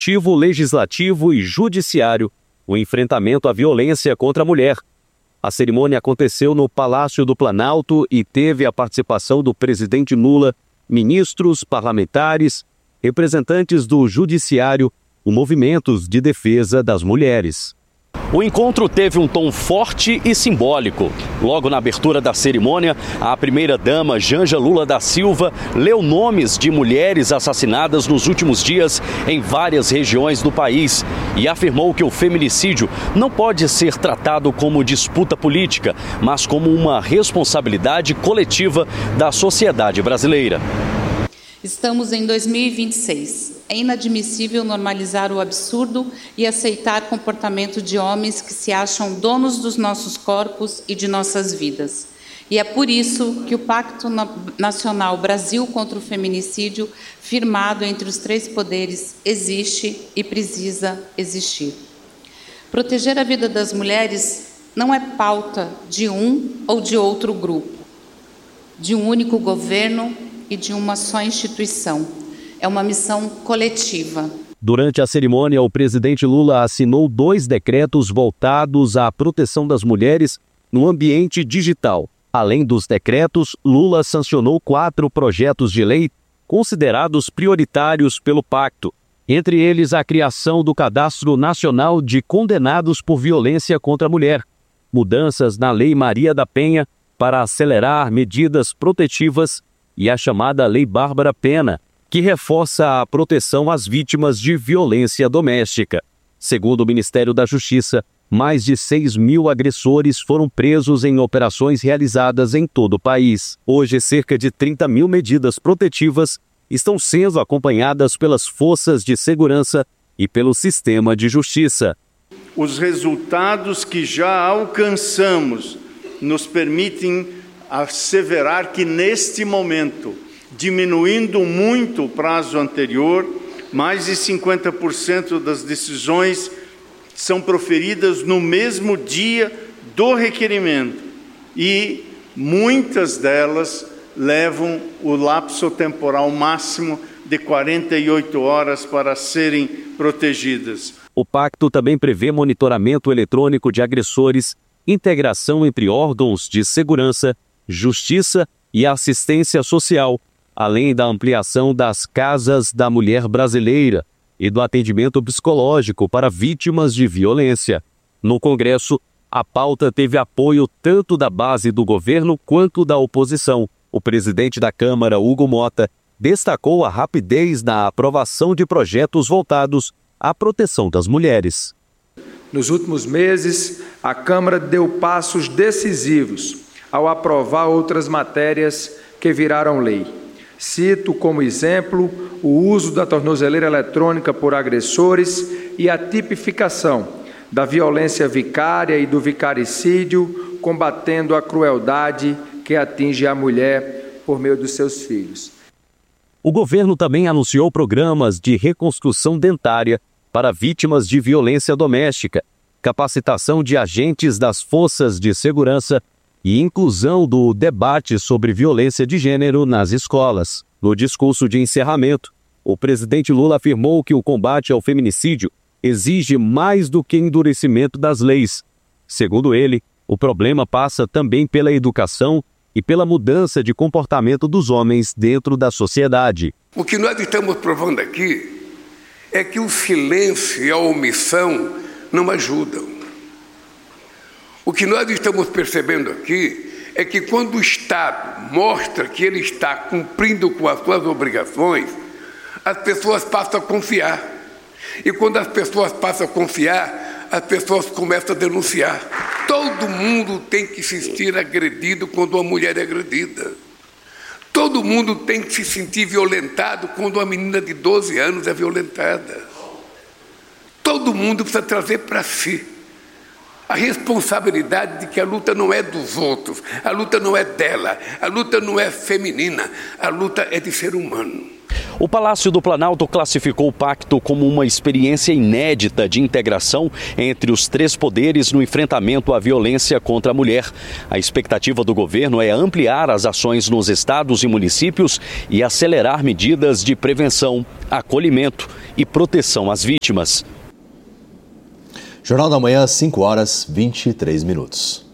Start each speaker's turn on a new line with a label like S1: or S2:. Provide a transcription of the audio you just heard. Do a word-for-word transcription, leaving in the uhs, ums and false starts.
S1: executivo, legislativo e judiciário o enfrentamento à violência contra a mulher. A cerimônia aconteceu no Palácio do Planalto e teve a participação do presidente Lula, ministros, parlamentares, representantes do judiciário e movimentos de defesa das mulheres. O encontro teve um tom forte e simbólico. Logo na abertura da cerimônia, a primeira-dama Janja Lula da Silva leu nomes de mulheres assassinadas nos últimos dias em várias regiões do país e afirmou que o feminicídio não pode ser tratado como disputa política, mas como uma responsabilidade coletiva da sociedade brasileira.
S2: Estamos em dois mil e vinte e seis. É inadmissível normalizar o absurdo e aceitar comportamento de homens que se acham donos dos nossos corpos e de nossas vidas. E é por isso que o Pacto Nacional Brasil contra o Feminicídio, firmado entre os três poderes, existe e precisa existir. Proteger a vida das mulheres não é pauta de um ou de outro grupo, de um único governo e de uma só instituição. É uma missão coletiva.
S1: Durante a cerimônia, o presidente Lula assinou dois decretos voltados à proteção das mulheres no ambiente digital. Além dos decretos, Lula sancionou quatro projetos de lei considerados prioritários pelo pacto. Entre eles, a criação do Cadastro Nacional de Condenados por Violência contra a Mulher, mudanças na Lei Maria da Penha para acelerar medidas protetivas e a chamada Lei Bárbara Pena, que reforça a proteção às vítimas de violência doméstica. Segundo o Ministério da Justiça, mais de seis mil agressores foram presos em operações realizadas em todo o país. Hoje, cerca de trinta mil medidas protetivas estão sendo acompanhadas pelas forças de segurança e pelo sistema de justiça.
S3: Os resultados que já alcançamos nos permitem asseverar que, neste momento, diminuindo muito o prazo anterior, mais de cinquenta por cento das decisões são proferidas no mesmo dia do requerimento e muitas delas levam o lapso temporal máximo de quarenta e oito horas para serem protegidas.
S1: O pacto também prevê monitoramento eletrônico de agressores, integração entre órgãos de segurança, justiça e assistência social, além da ampliação das Casas da Mulher Brasileira e do atendimento psicológico para vítimas de violência. No Congresso, a pauta teve apoio tanto da base do governo quanto da oposição. O presidente da Câmara, Hugo Mota, destacou a rapidez na aprovação de projetos voltados à proteção das mulheres.
S4: Nos últimos meses, a Câmara deu passos decisivos ao aprovar outras matérias que viraram lei. Cito como exemplo o uso da tornozeleira eletrônica por agressores e a tipificação da violência vicária e do vicaricídio, combatendo a crueldade que atinge a mulher por meio dos seus filhos.
S1: O governo também anunciou programas de reconstrução dentária para vítimas de violência doméstica, capacitação de agentes das forças de segurança e inclusão do debate sobre violência de gênero nas escolas. No discurso de encerramento, o presidente Lula afirmou que o combate ao feminicídio exige mais do que endurecimento das leis. Segundo ele, o problema passa também pela educação e pela mudança de comportamento dos homens dentro da sociedade.
S5: O que nós estamos provando aqui é que o silêncio e a omissão não ajudam. O que nós estamos percebendo aqui é que quando o Estado mostra que ele está cumprindo com as suas obrigações, as pessoas passam a confiar. E quando as pessoas passam a confiar, as pessoas começam a denunciar. Todo mundo tem que se sentir agredido quando uma mulher é agredida. Todo mundo tem que se sentir violentado quando uma menina de doze anos é violentada. Todo mundo precisa trazer para si a responsabilidade de que a luta não é dos outros, a luta não é dela, a luta não é feminina, a luta é de ser humano.
S1: O Palácio do Planalto classificou o pacto como uma experiência inédita de integração entre os três poderes no enfrentamento à violência contra a mulher. A expectativa do governo é ampliar as ações nos estados e municípios e acelerar medidas de prevenção, acolhimento e proteção às vítimas.
S6: Jornal da Manhã, cinco horas e vinte e três minutos.